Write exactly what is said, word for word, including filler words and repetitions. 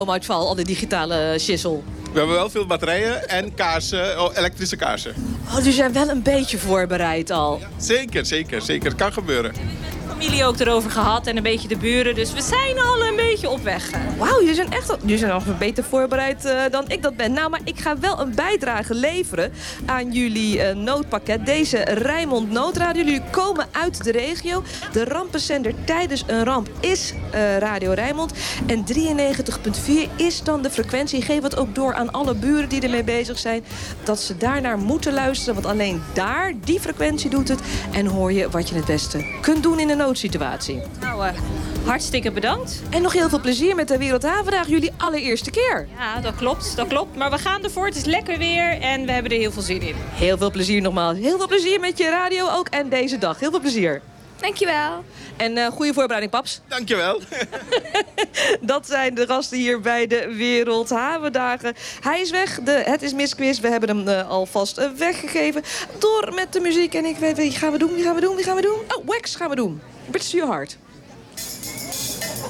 Uitval, al die digitale shizzle. We hebben wel veel batterijen en kaarsen, oh, elektrische kaarsen. Oh, jullie zijn wel een beetje voorbereid al. Ja, zeker, zeker, zeker. Het kan gebeuren. Familie ook erover gehad en een beetje de buren. Dus we zijn al een beetje op weg. Wauw, jullie zijn echt al, jullie zijn al beter voorbereid uh, dan ik dat ben. Nou, maar ik ga wel een bijdrage leveren aan jullie uh, noodpakket. Deze Rijnmond Noodradio. Jullie komen uit de regio. De rampenzender tijdens een ramp is uh, Radio Rijnmond. En drieënnegentig komma vier is dan de frequentie. Geef het ook door aan alle buren die ermee bezig zijn. Dat ze daarnaar moeten luisteren. Want alleen daar, die frequentie doet het. En hoor je wat je het beste kunt doen in een noodsituatie. Nou, uh, hartstikke bedankt. En nog heel veel plezier met de Wereldhavendag. Jullie allereerste keer. Ja, dat klopt, dat klopt. Maar we gaan ervoor. Het is lekker weer en we hebben er heel veel zin in. Heel veel plezier nogmaals. Heel veel plezier met je radio ook en deze dag. Heel veel plezier. Dankjewel. En uh, goede voorbereiding, paps. Dankjewel. Dat zijn de gasten hier bij de Wereldhavendagen. Hij is weg. De Het is Misquiz. We hebben hem uh, alvast uh, weggegeven. Door met de muziek. En ik weet, wie gaan we doen? Wie gaan we doen? Wie gaan we doen? Oh, Wax gaan we doen. Bridge to Your Heart.